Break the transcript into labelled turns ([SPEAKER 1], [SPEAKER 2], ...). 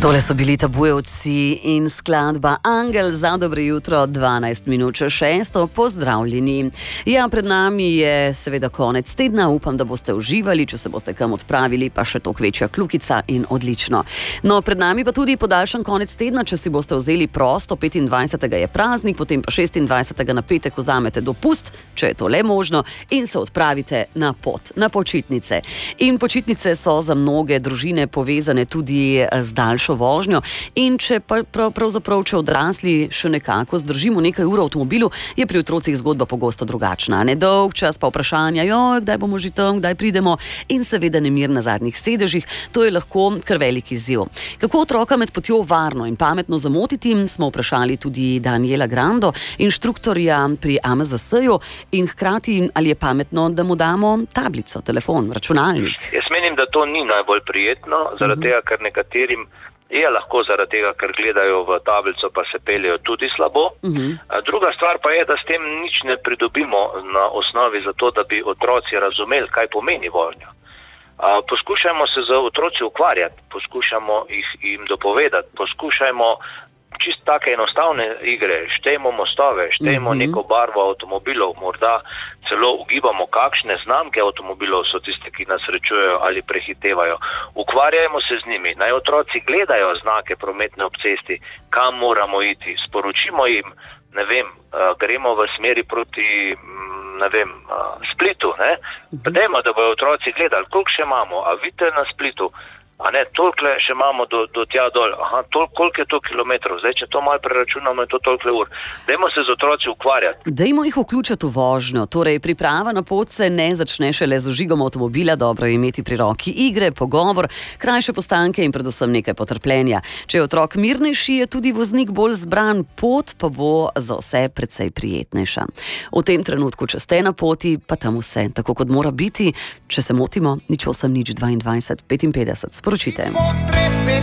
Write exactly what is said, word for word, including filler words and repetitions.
[SPEAKER 1] Tole so bili Tabujevci in skladba Angel za dobro jutro, dvanajst minut čez šesto, pozdravljeni. Ja, pred nami je seveda konec tedna, upam, da boste uživali, če se boste kam odpravili, pa še toliko večja kljukica in odlično. No, pred nami pa tudi podaljšan konec tedna, če si boste vzeli prosto, petindvajsetega je praznik, potem pa šestindvajsetega na petek vzamete dopust, če je to le možno, in se odpravite na pot, na počitnice. In počitnice so za mnoge družine povezane tudi z daljšo vožnjo in če pa prav, pravzaprav, če odrasli še nekako zdržimo nekaj ur v avtomobilu, je pri otrocih zgodba pogosto drugačna. Nedolg čas pa vprašanja, joj, kdaj bomo že tam, kdaj pridemo, in seveda nemir na zadnjih sedežih, to je lahko kar velik izziv. Kako otroka med potjo varno in pametno zamotiti, smo vprašali tudi Daniela Grando, inštruktorja pri A M Z S-ju, in hkrati, ali je pametno, da mu damo tablico, telefon, računalnik.
[SPEAKER 2] Jaz menim, da to ni najbolj prijetno, zaradi uh-huh. tega, ker nekaterim je lahko zaradi tega, ker gledajo v tablico, pa se peljejo tudi slabo. Uh-huh. Druga stvar pa je, da s tem nič ne pridobimo na osnovi za to, da bi otroci razumeli, kaj pomeni vožnja. Poskušajmo se z otroci ukvarjati, poskušamo jih jim dopovedati, poskušajmo čist take enostavne igre, štejmo mostove, štejmo uh-huh. neko barvo avtomobilov, morda celo ugibamo, kakšne znamke avtomobilov so tiste, ki nas srečujejo ali prehitevajo. Ukvarjajmo se z njimi, naj otroci gledajo znake prometne ob cesti, kam moramo iti, sporočimo jim, ne vem, uh, gremo v smeri proti, ne vem, uh, Splitu, ne? Uh-huh. Dajmo, da bojo otroci gledali, koliko še imamo, a vidite na Splitu, a ne, toliko še imamo do, do tja dol, aha, tol, koliko je to kilometrov, zdaj, če to malo preračunamo, je to toliko ur. Dajmo se z otroci ukvarjati.
[SPEAKER 1] Dajmo jih vključiti v vožnjo, torej priprava na pot se ne začne šele z vžigom avtomobila, dobro je imeti pri roki igre, pogovor, krajše postanke in predvsem nekaj potrpljenja. Če je otrok mirnejši, je tudi voznik bolj zbran, pot pa bo za vse precej prijetnejša. V tem trenutku, če ste na poti, pa tam vse, tako kot mora biti, če se motimo, nič osem, nič dvaindvajset, petinpetdeset. Sporočite.